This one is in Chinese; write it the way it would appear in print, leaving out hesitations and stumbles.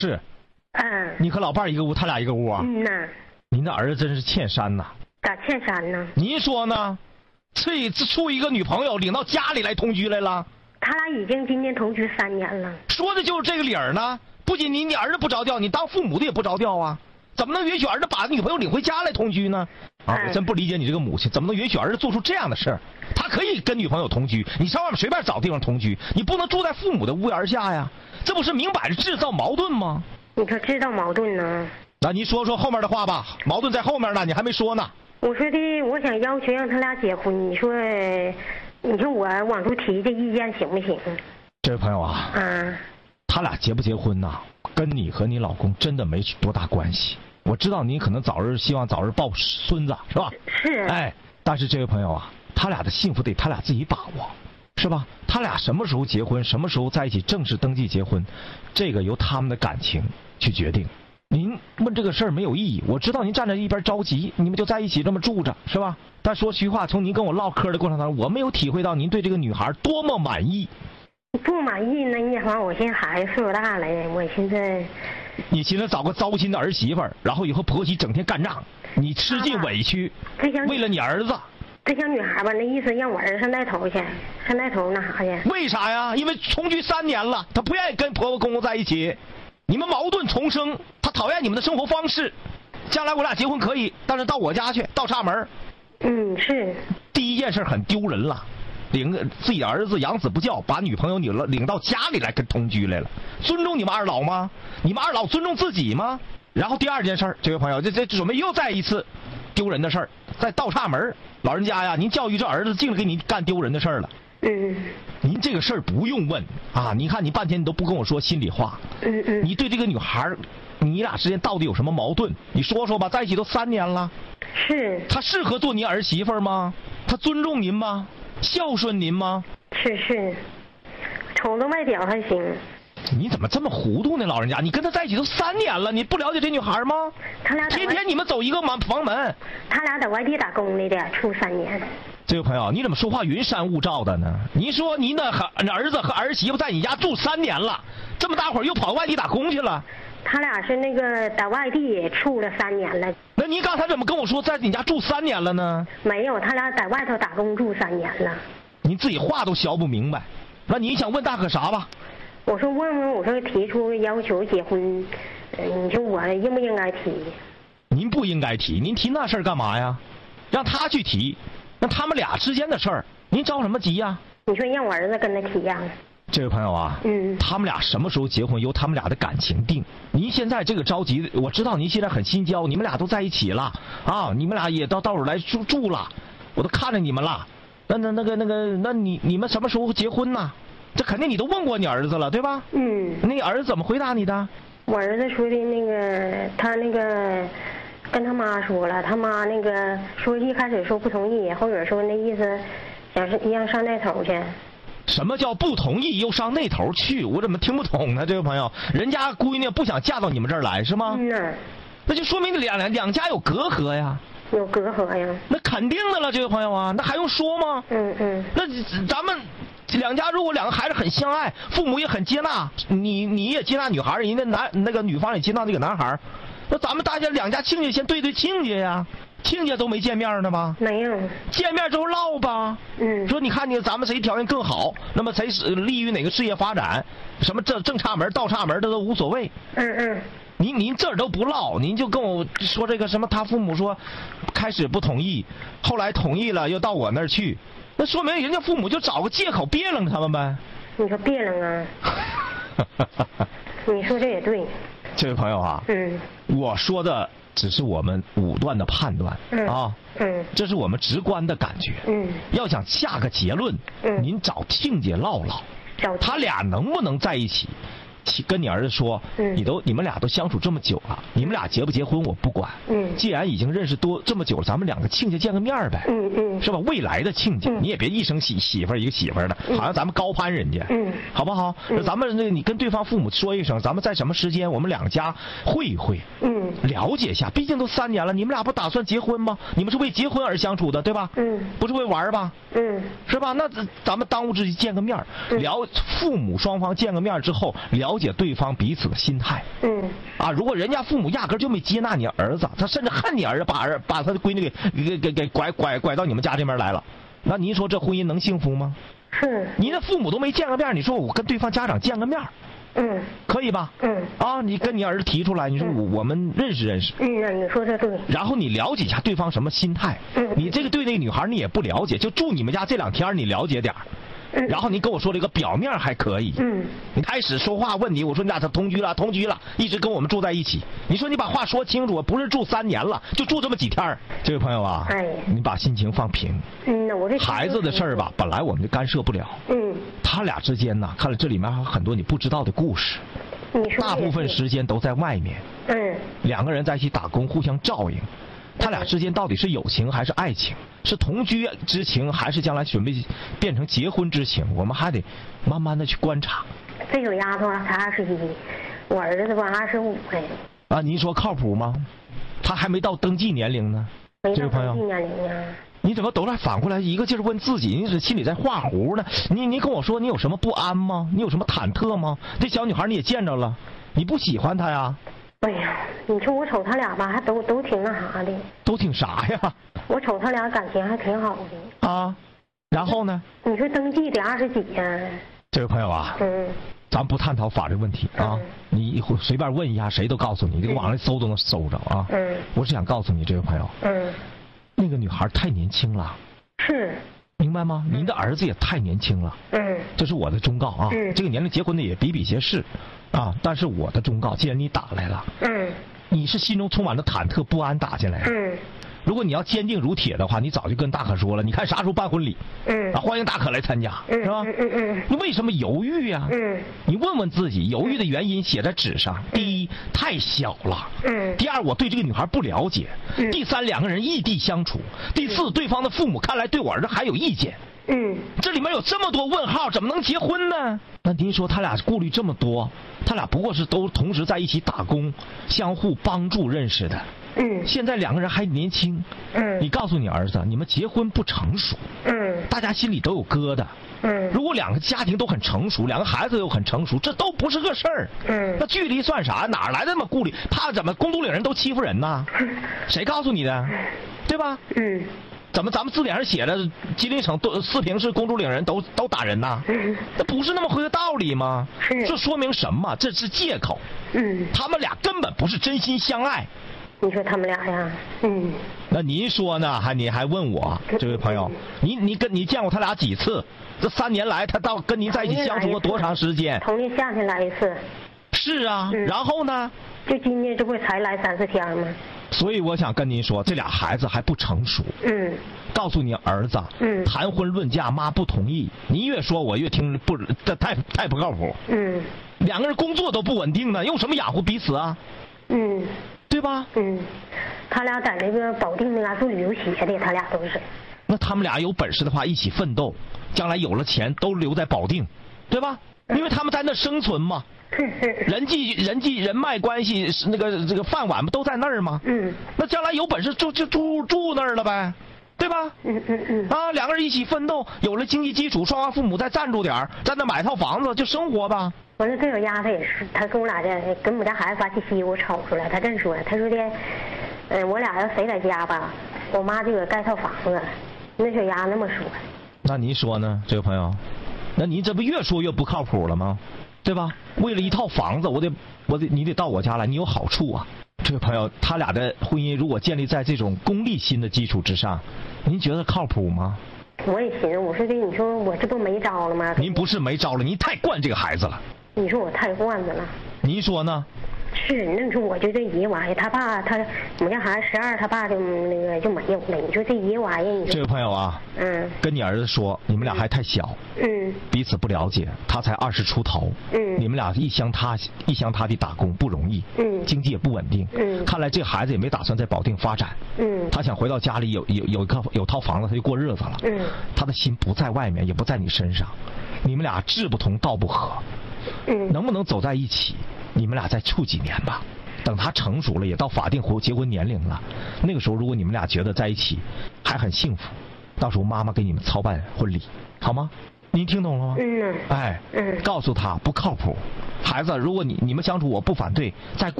是。 嗯。 你和老伴儿一个屋，他俩一个屋啊？ 嗯呐。 您的儿子真是欠山呐。 咋欠山呢？ 您说呢？处一个女朋友领到家里来同居来了？ 他俩已经今年同居3年了。 说的就是这个理儿呢。不仅你儿子不着调，你当父母的也不着调啊。怎么能允许儿子把女朋友领回家来同居呢？啊，我真不理解你这个母亲，怎么能允许儿子做出这样的事儿？他可以跟女朋友同居，你上外面随便找地方同居，你不能住在父母的屋檐下呀，这不是明摆着制造矛盾吗？ 你说制造矛盾呢？ 那您说说后面的话吧，矛盾在后面呢，你还没说呢。 我说的，我想要求让他俩结婚，你说我往出提这意见行不行？ 这位朋友啊，他俩结不结婚呐，跟你和你老公真的没多大关系。我知道您可能希望早日抱孙子，是吧？ 是。 哎，但是这位朋友啊，他俩的幸福得他俩自己把握，是吧？他俩什么时候结婚，什么时候在一起正式登记结婚，这个由他们的感情去决定。您问这个事儿没有意义，我知道您站在一边着急，你们就在一起这么住着，是吧？但说实话，从您跟我唠嗑的过程当中，我没有体会到您对这个女孩多么满意。 不满意呢？你好，我现在孩子岁数大了，我现在。 你寻思找个糟心的儿媳妇儿，然后以后婆媳整天干仗，你吃尽委屈，为了你儿子。 这小女孩吧，那意思让我儿子上带头去，上带头那啥去。 为啥呀？因为同居3年了，她不愿意跟婆婆公公在一起，你们矛盾重生，她讨厌你们的生活方式。将来我俩结婚可以，但是到我家去倒插门。 是。 第一件事很丢人了。领自己儿子养子不教，把女朋友领到家里来跟同居来了，尊重你们二老吗？你们二老尊重自己吗？然后第二件事，这位朋友，这准备又再一次丢人的事儿，再倒插门。老人家呀，您教育这儿子，净给你干丢人的事儿了。您这个事儿不用问啊！你看你半天你都不跟我说心里话。你对这个女孩，你俩之间到底有什么矛盾？你说说吧，在一起都3年了。 是。 她适合做您儿媳妇吗？她尊重您吗？孝顺您吗？ 是，瞅着外表还行。 你怎么这么糊涂呢，老人家？你跟他在一起都3年了，你不了解这女孩吗？ 他俩天天你们走一个房门。 他俩在外地打工来的，处3年。 这位朋友，你怎么说话云山雾罩的呢？你说您的儿子和儿媳妇在你家住3年了，这么大会儿又跑外地打工去了。 他俩是那个在外地处了3年了。 那你刚才怎么跟我说在你家住3年了呢？ 没有，他俩在外头打工住3年了。 你自己话都学不明白，那你想问大可啥吧？ 我说问问，我说提出要求结婚，你说我应不应该提？ 您不应该提，您提那事儿干嘛呀？让他去提，那他们俩之间的事儿，您着什么急呀？ 你说让我儿子跟他提呀？ 这位朋友啊，他们俩什么时候结婚由他们俩的感情定。您现在这个着急，我知道您现在很心焦，你们俩都在一起了啊，你们俩也到手来住了，我都看着你们了。那你们什么时候结婚呢？这肯定你都问过你儿子了，对吧？那你儿子怎么回答你的？ 我儿子说的他跟他妈说了，他妈说一开始说不同意，后边说那意思想是让上那头去。 什么叫不同意又上那头去？我怎么听不懂呢？这位朋友，人家闺女不想嫁到你们这儿来是吗？那就说明两家有隔阂呀。 有隔阂呀？那肯定的了，这位朋友啊，那还用说吗？那咱们两家如果2个孩子很相爱，父母也很接纳，你也接纳女孩，人家那个女方也接纳这个男孩，那咱们大家2家亲家先对亲家呀。亲家都没见面呢吧？ 没有。见面之后唠吧。说你看咱们谁条件更好，那么谁利于哪个事业发展，什么正插门倒插门这都无所谓。您这都不唠，您就跟我说这个什么他父母说开始不同意，后来同意了又到我那儿去，那说明人家父母就找个借口别楞他们呗。 你说别楞啊？你说这也对。 这位朋友啊，我说的只是我们武断的判断啊，这是我们直观的感觉。要想下个结论，您找亲家唠唠，他俩能不能在一起？跟你儿子说，你们俩都相处这么久了，你们俩结不结婚我不管。既然已经认识这么久了，咱们2个亲家见个面呗。是吧？未来的亲家，你也别一生媳妇儿一个媳妇儿的，好像咱们高攀人家。好不好？咱们你跟对方父母说一声，咱们在什么时间我们2家会一会。了解一下，毕竟都3年了，你们俩不打算结婚吗？你们是为结婚而相处的，对吧？不是为玩吧？是吧？那咱们当务之急见个面，父母双方见个面之后，了了解对方彼此的心态。如果人家父母压根就没接纳你儿子，他甚至恨你儿子，把他的闺女给拐到你们家这边来了，那您说这婚姻能幸福吗？ 是。 您的父母都没见个面，你说我跟对方家长见个面，可以吧？你跟你儿子提出来，你说我们认识认识。 你说这对。 然后你了解一下对方什么心态。你这个对那个女孩你也不了解，就住你们家这2天你了解点儿。然后你跟我说这个表面还可以。你开始说话问你，我说你俩同居了，一直跟我们住在一起。你说你把话说清楚，不是住3年了，就住这么几天。这位朋友啊，你把心情放平。孩子的事儿吧，本来我们就干涉不了。他俩之间呢，看来这里面还有很多你不知道的故事。大部分时间都在外面。2个人在一起打工，互相照应。他俩之间到底是友情还是爱情？是同居之情，还是将来准备变成结婚之情？我们还得慢慢的去观察。 这个丫头才21，我儿子吧25岁。 您说靠谱吗？他还没到登记年龄呢。这位朋友，你怎么都来反过来一个劲儿问自己？你这心里在画糊呢？你跟我说你有什么不安吗？你有什么忐忑吗？这小女孩你也见着了，你不喜欢她呀？ 哎呀，你说我瞅他俩吧，还都挺那啥的。 都挺啥呀？ 我瞅他俩感情还挺好的。 然后呢？ 你说登记得20几呀？ 这位朋友啊，咱不探讨法律问题啊，你随便问一下，谁都告诉你，这个网上搜都能搜着啊。我是想告诉你，这位朋友，那个女孩太年轻了。是。明白吗？您的儿子也太年轻了。这是我的忠告啊。这个年龄结婚的也比比皆是。但是我的忠告，既然你打来了，你是心中充满了忐忑不安打进来的。如果你要坚定如铁的话，你早就跟大可说了，你看啥时候办婚礼？欢迎大可来参加，是吧？你为什么犹豫呀？你问问自己，犹豫的原因写在纸上。第一，太小了。第二，我对这个女孩不了解。第三，2个人异地相处。第四，对方的父母看来对我儿子还有意见。这里面有这么多问号，怎么能结婚呢？那您说他俩顾虑这么多，他俩不过是都同时在一起打工，相互帮助认识的。现在2个人还年轻。你告诉你儿子，你们结婚不成熟。大家心里都有疙瘩。如果2个家庭都很成熟，2个孩子又很成熟，这都不是个事儿。那距离算啥？哪来的那么顾虑？怕怎么公主岭人都欺负人呢？谁告诉你的？对吧？怎么咱们字典上写着吉林省4平市公主岭人都打人呐？这不是那么回个道理吗？这说明什么？这是借口。他们俩根本不是真心相爱。 你说他们俩呀？ 那您说呢？你还问我，这位朋友，你见过他俩几次？这3年来，他到跟您在一起相处过多长时间？ 头年夏天来1次。 是啊，然后呢？ 就今年这不才来3、4天吗？ 所以我想跟您说，这俩孩子还不成熟。告诉你儿子，谈婚论嫁，妈不同意。你越说我越听不，这太不靠谱。2个人工作都不稳定呢，用什么养活彼此啊？对吧？ 他俩在那个保定那嘎做旅游鞋的，他俩都是。 那他们俩有本事的话，一起奋斗，将来有了钱都留在保定，对吧？因为他们在那生存嘛。人脉关系，这个饭碗不都在那儿吗？那将来有本事就住那儿了呗，对吧？2个人一起奋斗，有了经济基础，双方父母再赞助点，在那买套房子就生活吧。 完了，这小丫头也是，她跟我俩跟我们家孩子发起西，我瞅出来，她这么说，她说的，我俩要谁在家吧，我妈就给盖套房子。那小丫那么说。 那您说呢，这位朋友？那您这不越说越不靠谱了吗？对吧？为了一套房子，你得到我家来，你有好处啊。这位朋友，他俩的婚姻如果建立在这种功利心的基础之上，您觉得靠谱吗？ 我也寻思，我说你说我这不没招了吗？ 您不是没招了，您太惯这个孩子了。 你说我太惯着了。 您说呢？ 是，那你说我就这爷玩意，他爸我们家孩子12，他爸就就没有了。你说这爷玩意， 这位朋友啊，跟你儿子说，你们俩还太小，彼此不了解，他才20出头，你们俩一乡他地打工不容易，经济也不稳定，看来这孩子也没打算在保定发展，他想回到家里有套房子，他就过日子了，他的心不在外面，也不在你身上，你们俩志不同道不合，能不能走在一起？你们俩再处几年吧，等他成熟了，也到法定结婚年龄了，那个时候如果你们俩觉得在一起还很幸福，到时候妈妈给你们操办婚礼，好吗？ 您听懂了吗？ 哎， 告诉他不靠谱。孩子，如果你们相处我不反对，再过